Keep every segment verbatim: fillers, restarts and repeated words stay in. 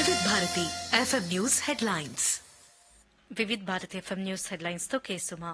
వివిధ Bharati FM news headlines. వివిధ Bharati FM news headlines తో కేసుమా.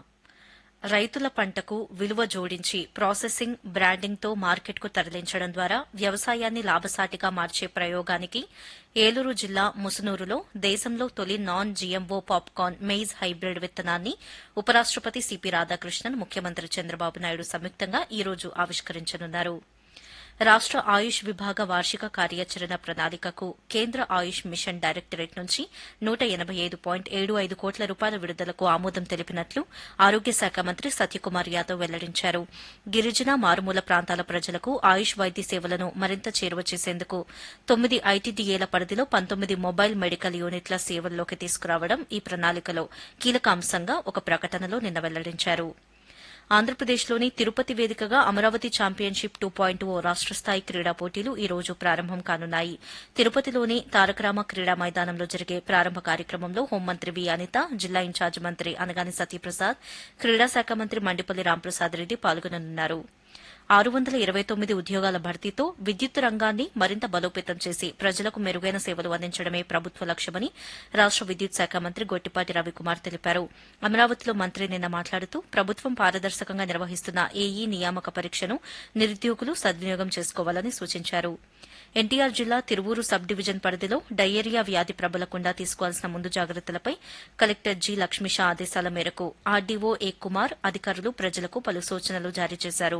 రైతుల పంటకు విలువ జోడించి ప్రాసెసింగ్, బ్రాండింగ్ తో మార్కెట్కు తరలించడం ద్వారా వ్యవసాయాన్ని లాభసాటిగా మార్చే ప్రయోగానికి ఏలూరు జిల్లా ముసునూరులో దేశంలో తొలి non GMO popcorn maize hybrid విత్తనాన్ని ఉపరాష్టపతి సిపి రాధాకృష్ణన్, ముఖ్యమంత్రి చంద్రబాబు నాయుడు సంయుక్తంగా ఈ రోజు ఆవిష్కరించనున్నారు. రాష్ట ఆయుష్ విభాగ వార్షిక కార్యాచరణ ప్రణాళికకు కేంద్ర ఆయుష్ మిషన్ డైరెక్టరేట్ నుంచి నూట ఎనబై ఐదు పాయింట్ ఏడు ఐదు కోట్ల రూపాయల విడుదలకు ఆమోదం తెలిపినట్లు ఆరోగ్య శాఖ మంత్రి సత్యకుమార్ యాదవ్ వెల్లడించారు. గిరిజన, మారుమూల ప్రాంతాల ప్రజలకు ఆయుష్ వైద్య సేవలను మరింత చేరువ చేసేందుకు తొమ్మిది ఐటీడీఏల పరిధిలో పంతొమ్మిది మొబైల్ మెడికల్ యూనిట్ల సేవల్లోకి తీసుకురావడం ఈ ప్రణాళికలో కీలక అంశంగా ఒక ప్రకటనలో నిన్న వెల్లడించారు. ఆంధ్రప్రదేశ్లోని తిరుపతి వేదికగా అమరావతి ఛాంపియన్షిప్ టూ పాయింట్ ఓ రాష్ట స్థాయి క్రీడా పోటీలు ఈ రోజు ప్రారంభం కానున్నాయి. తిరుపతిలోని తారకరామ క్రీడా మైదానంలో జరిగే ప్రారంభ కార్యక్రమంలో హోంమంత్రి వి అనిత, జిల్లా ఇన్ఛార్జి మంత్రి అనగాని సత్యప్రసాద్, క్రీడా శాఖ మంత్రి మండిపల్లి రాంప్రసాద్ రెడ్డి పాల్గొననున్నారు. ఆరు వందల ఇరవై తొమ్మిది ఉద్యోగాల భర్తీతో విద్యుత్ రంగాన్ని మరింత బలోపేతం చేసి ప్రజలకు మెరుగైన సేవలు అందించడమే ప్రభుత్వ లక్ష్యమని రాష్ట విద్యుత్ శాఖ మంత్రి గొట్టిపాటి రవికుమార్ తెలిపారు. అమరావతిలో మంత్రి నిన్న మాట్లాడుతూ ప్రభుత్వం పారదర్శకంగా నిర్వహిస్తున్న ఏఈ నియామక పరీక్షను నిరుద్యోగులు సద్వినియోగం చేసుకోవాలని సూచించారు. ఎన్టీఆర్ జిల్లా తిరువూరు సబ్ డివిజన్ పరిధిలో డయేరియా వ్యాధి ప్రబలకుండా తీసుకోవాల్సిన ముందు జాగ్రత్తలపై కలెక్టర్ జి లక్ష్మీషా ఆదేశాల మేరకు ఆర్డీఓ ఏ కుమార్ అధికారులు ప్రజలకు పలు సూచనలు జారీ చేశారు.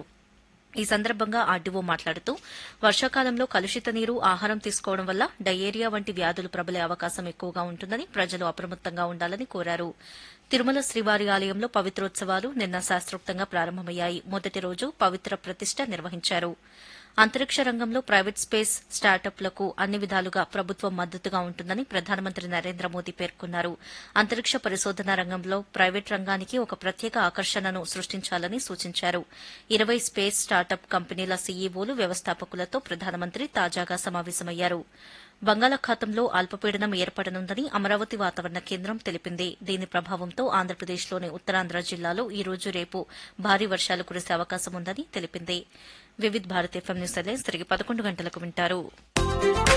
ఈ సందర్భంగా ఆర్డీఓ మాట్లాడుతూ వర్షాకాలంలో కలుషిత నీరు, ఆహారం తీసుకోవడం వల్ల డయేరియా వంటి వ్యాధులు ప్రబలే అవకాశం ఎక్కువగా ఉంటుందని ప్రజలు అప్రమత్తంగా ఉండాలని కోరారు. తిరుమల శ్రీవారి ఆలయంలో పవిత్రోత్సవాలు నిన్న శాస్త్రోక్తంగా ప్రారంభమయ్యాయి. మొదటి రోజు పవిత్ర ప్రతిష్ట నిర్వహించారు. అంతరిక్ష రంగంలో ప్రైవేట్ స్పేస్ స్టార్టప్లకు అన్ని విధాలుగా ప్రభుత్వం మద్దతుగా ఉంటుందని ప్రధానమంత్రి నరేంద్ర మోదీ పేర్కొన్నారు. అంతరిక్ష పరిశోధన రంగంలో ప్రైవేట్ రంగానికి ఒక ప్రత్యేక ఆకర్షణను సృష్టించాలని సూచించారు. ఇరవై స్పేస్ స్టార్టప్ కంపెనీల సీఈఓలు, వ్యవస్థాపకులతో ప్రధానమంత్రి తాజాగా సమావేశమయ్యారు. బంగాళాఖాతంలో అల్పపీడనం ఏర్పడనుందని అమరావతి వాతావరణ కేంద్రం తెలిపింది. దీని ప్రభావంతో ఆంధ్రప్రదేశ్లోని ఉత్తరాంధ్ర జిల్లాలో ఈ రోజు, రేపు భారీ వర్షాలు కురిసే అవకాశం ఉందని తెలిపింది. వివిధ భారతి ఎఫ్ఎం న్యూస్ హెడ్లైన్స్ తిరిగి పదకొండు గంటలకు వింటారు.